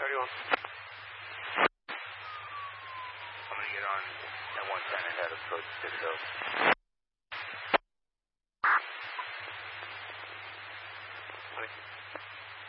31. I'm going to get on M110 and head approach Citadel.